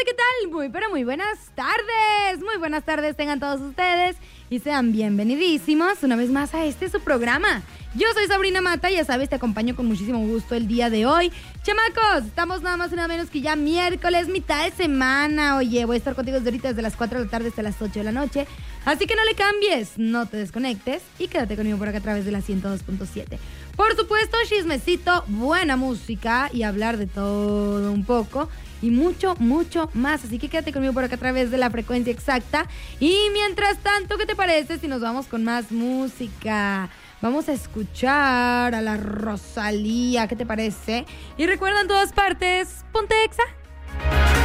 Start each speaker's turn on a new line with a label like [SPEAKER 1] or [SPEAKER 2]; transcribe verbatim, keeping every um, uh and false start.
[SPEAKER 1] sé qué tal, muy pero muy buenas tardes, muy buenas tardes tengan todos ustedes y sean bienvenidísimos una vez más a este su programa. Yo soy Sabrina Mata, ya sabes, te acompaño con muchísimo gusto el día de hoy. Chamacos, estamos nada más y nada menos que ya miércoles, mitad de semana. Oye, voy a estar contigo desde ahorita, desde las cuatro de la tarde hasta las ocho de la noche. Así que no le cambies, no te desconectes y quédate conmigo por acá a través de la ciento dos punto siete. Por supuesto, chismecito, buena música y hablar de todo un poco y mucho, mucho más. Así que quédate conmigo por acá a través de la frecuencia exacta. Y mientras tanto, ¿qué te parece si nos vamos con más música? Vamos a escuchar a la Rosalía, ¿qué te parece? Y recuerda en todas partes, ponte exa.